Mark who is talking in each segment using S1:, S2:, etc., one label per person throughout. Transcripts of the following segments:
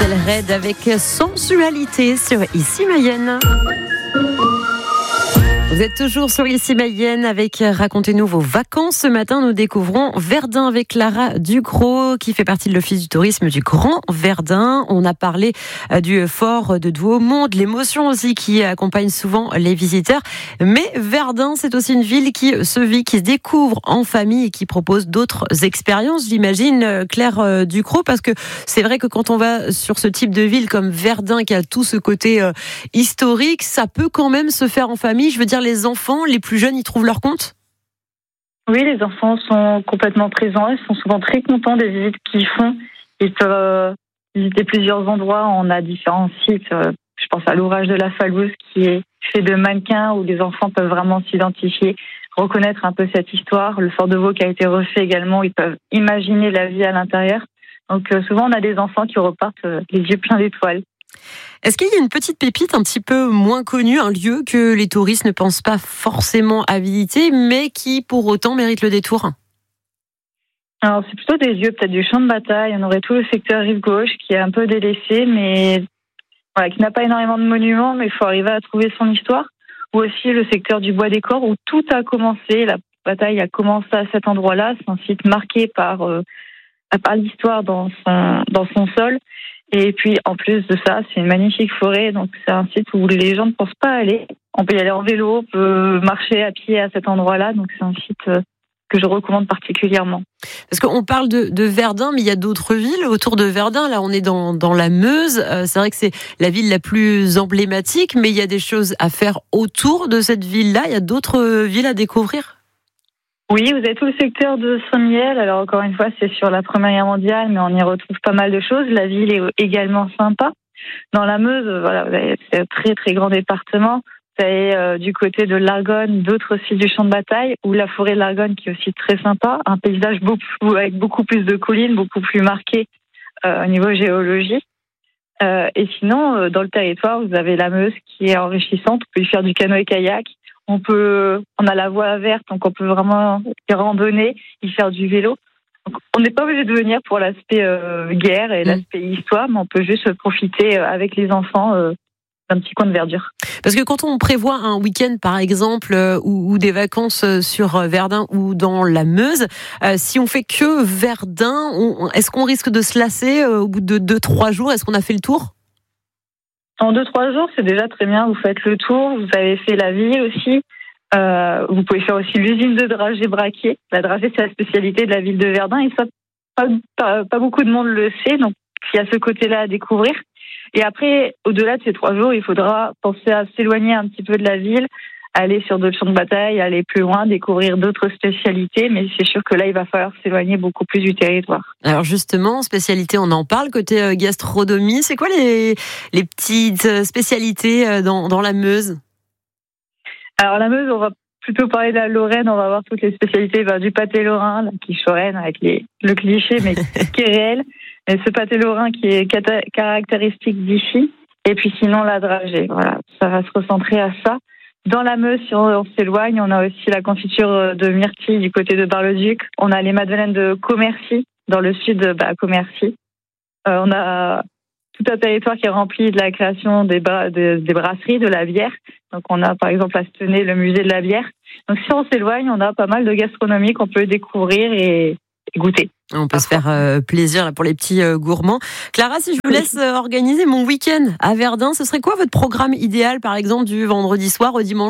S1: Axel Red avec Sensualité sur Ici Mayenne. Vous êtes toujours sur Ici Mayenne avec Racontez-nous vos vacances. Ce matin, nous découvrons Verdun avec Clara Ducrot qui fait partie de l'Office du tourisme du Grand Verdun. On a parlé du fort de Douaumont, de l'émotion aussi qui accompagne souvent les visiteurs. Mais Verdun, c'est aussi une ville qui se vit, qui se découvre en famille et qui propose d'autres expériences, j'imagine, Claire Ducrot, parce que c'est vrai que quand on va sur ce type de ville comme Verdun qui a tout ce côté historique, ça peut quand même se faire en famille. Je veux dire, les enfants, les plus jeunes, ils trouvent leur compte ?
S2: Oui, les enfants sont complètement présents. Ils sont souvent très contents des visites qu'ils font. Ils peuvent visiter plusieurs endroits. On a différents sites. Je pense à l'ouvrage de la Falouse qui est fait de mannequins où les enfants peuvent vraiment s'identifier, reconnaître un peu cette histoire. Le fort de Vaux qui a été refait également. Ils peuvent imaginer la vie à l'intérieur. Donc souvent, on a des enfants qui repartent les yeux pleins d'étoiles.
S1: Est-ce qu'il y a une petite pépite un petit peu moins connue, un lieu que les touristes ne pensent pas forcément à visiter, mais qui pour autant mérite le détour ?
S2: Alors c'est plutôt des lieux, peut-être du champ de bataille. On aurait tout le secteur rive gauche qui est un peu délaissé, mais voilà, qui n'a pas énormément de monuments, mais il faut arriver à trouver son histoire. Ou aussi le secteur du bois des corps où tout a commencé. La bataille a commencé à cet endroit-là. C'est un site marqué par l'histoire dans son sol. Et puis, en plus de ça, c'est une magnifique forêt. Donc, c'est un site où les gens ne pensent pas aller. On peut y aller en vélo, on peut marcher à pied à cet endroit-là. Donc, c'est un site que je recommande particulièrement.
S1: Parce qu'on parle de Verdun, mais il y a d'autres villes autour de Verdun. Là, on est dans la Meuse. C'est vrai que c'est la ville la plus emblématique, mais il y a des choses à faire autour de cette ville-là. Il y a d'autres villes à découvrir ?
S2: Oui, vous avez tout le secteur de Saint-Mihiel. Alors, encore une fois, c'est sur la Première Guerre mondiale, mais on y retrouve pas mal de choses. La ville est également sympa. Dans la Meuse, voilà, c'est un très, très grand département. Vous avez du côté de l'Argonne, d'autres sites du champ de bataille, ou la forêt de l'Argonne qui est aussi très sympa. Un paysage avec beaucoup plus de collines, beaucoup plus marqué au niveau géologie. Et sinon, dans le territoire, vous avez la Meuse qui est enrichissante. Vous pouvez y faire du canoë-kayak. On a la voie verte, donc on peut vraiment y randonner, y faire du vélo. Donc, on n'est pas obligé de venir pour l'aspect guerre et l'aspect histoire, mais on peut juste profiter avec les enfants d'un petit coin de verdure.
S1: Parce que quand on prévoit un week-end, par exemple, ou des vacances sur Verdun ou dans la Meuse, si on fait que Verdun, est-ce qu'on risque de se lasser au bout de 2-3 jours ? Est-ce qu'on a fait le tour ?
S2: En 2-3 jours, c'est déjà très bien. Vous faites le tour. Vous avez fait la ville aussi. Vous pouvez faire aussi l'usine de dragées braquées. La dragée, c'est la spécialité de la ville de Verdun. Et ça, pas beaucoup de monde le sait. Donc, il y a ce côté-là à découvrir. Et après, au-delà de ces 3 jours, il faudra penser à s'éloigner un petit peu de la ville, aller sur d'autres champs de bataille, aller plus loin, découvrir d'autres spécialités. Mais c'est sûr que là, il va falloir s'éloigner beaucoup plus du territoire.
S1: Alors justement, spécialité, on en parle, côté gastronomie. C'est quoi les petites spécialités dans la Meuse ?
S2: Alors la Meuse, on va plutôt parler de la Lorraine. On va voir toutes les spécialités du pâté lorrain, la quiche lorraine avec le cliché, mais qui est réel. Mais ce pâté lorrain qui est caractéristique d'ici. Et puis sinon, la dragée. Voilà, ça va se recentrer à ça. Dans la Meuse, si on s'éloigne, on a aussi la confiture de myrtille du côté de Bar-le-Duc. On a les madeleines de Commercy, dans le sud, Commercy. On a tout un territoire qui est rempli de la création des brasseries, de la bière. Donc on a par exemple à Stenay le musée de la bière. Donc si on s'éloigne, on a pas mal de gastronomie qu'on peut découvrir et goûter.
S1: On peut se faire plaisir là, pour les petits gourmands. Clara, si je vous laisse organiser mon week-end à Verdun, ce serait quoi votre programme idéal, par exemple, du vendredi soir au dimanche ?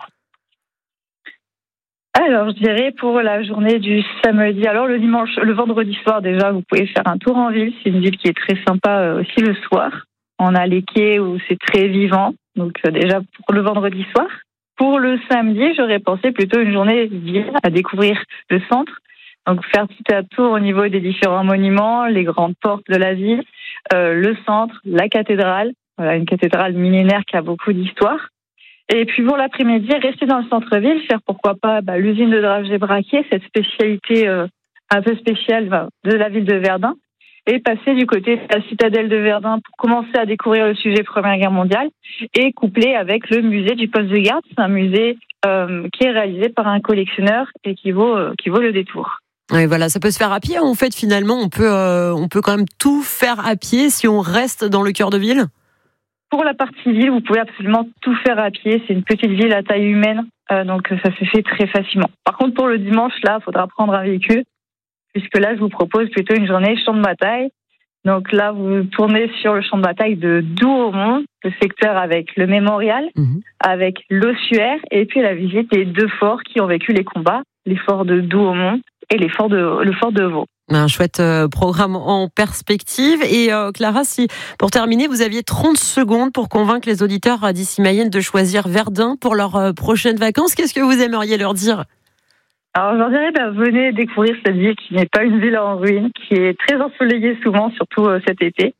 S2: Alors, je dirais pour la journée du samedi. Alors, le vendredi soir, déjà, vous pouvez faire un tour en ville. C'est une ville qui est très sympa aussi le soir. On a les quais où c'est très vivant. Donc, déjà, pour le vendredi soir. Pour le samedi, j'aurais pensé plutôt une journée ville à découvrir le centre. Donc, faire tout un tour au niveau des différents monuments, les grandes portes de la ville, le centre, la cathédrale. Voilà, une cathédrale millénaire qui a beaucoup d'histoire. Et puis pour l'après-midi, rester dans le centre-ville, faire pourquoi pas l'usine de dragées braquées, cette spécialité un peu spéciale de la ville de Verdun, et passer du côté de la citadelle de Verdun pour commencer à découvrir le sujet Première Guerre mondiale, et coupler avec le musée du poste de garde. C'est un musée qui est réalisé par un collectionneur et qui vaut le détour.
S1: Et voilà, ça peut se faire à pied. En fait, finalement, on peut quand même tout faire à pied si on reste dans le cœur de ville.
S2: Pour la partie ville, vous pouvez absolument tout faire à pied. C'est une petite ville à taille humaine, donc ça se fait très facilement. Par contre, pour le dimanche, là, il faudra prendre un véhicule, puisque là, je vous propose plutôt une journée champ de bataille. Donc là, vous tournez sur le champ de bataille de Douaumont, le secteur avec le mémorial, avec l'ossuaire, et puis la visite des 2 forts qui ont vécu les combats, les forts de Douaumont et le fort de Vaux.
S1: Un chouette programme en perspective. Et Clara, si pour terminer, vous aviez 30 secondes pour convaincre les auditeurs d'ici Mayenne de choisir Verdun pour leurs prochaines vacances, qu'est-ce que vous aimeriez leur dire ?
S2: Alors, je leur dirais, venez découvrir cette ville qui n'est pas une ville en ruine, qui est très ensoleillée souvent, surtout cet été.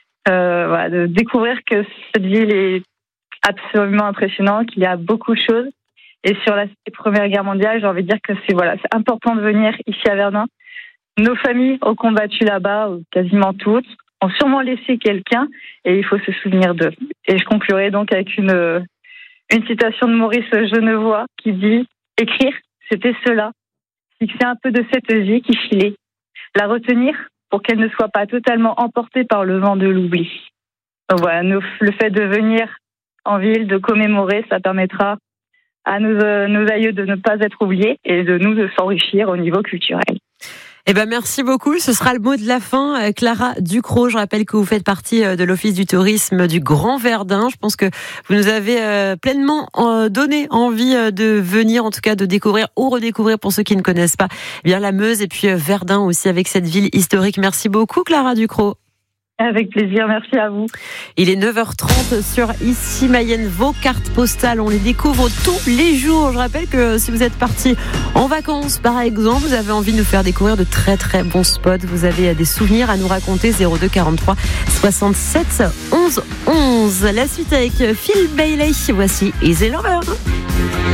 S2: De découvrir que cette ville est absolument impressionnante, qu'il y a beaucoup de choses. Et sur la Première Guerre mondiale, j'ai envie de dire que c'est important de venir ici à Verdun. Nos familles ont combattu là-bas, quasiment toutes, ont sûrement laissé quelqu'un, et il faut se souvenir d'eux. Et je conclurai donc avec une citation de Maurice Genevoix qui dit « Écrire, c'était cela, fixer un peu de cette vie qui filait, la retenir pour qu'elle ne soit pas totalement emportée par le vent de l'oubli. » Donc voilà, le fait de venir en ville, de commémorer, ça permettra à nos aïeux de ne pas être oubliés et de nous de s'enrichir au niveau culturel.
S1: Merci beaucoup. Ce sera le mot de la fin. Clara Ducrot, je rappelle que vous faites partie de l'Office du tourisme du Grand Verdun. Je pense que vous nous avez pleinement donné envie de venir, en tout cas de découvrir ou redécouvrir pour ceux qui ne connaissent pas bien la Meuse et puis Verdun aussi avec cette ville historique. Merci beaucoup Clara Ducrot.
S2: Avec plaisir, merci à vous.
S1: Il est 9h30 sur Ici Mayenne. Vos cartes postales, on les découvre tous les jours. Je rappelle que si vous êtes parti en vacances, par exemple, vous avez envie de nous faire découvrir de très très bons spots, vous avez des souvenirs à nous raconter, 02 43 67 11 11. La suite avec Phil Bailey. Voici Easy Lover.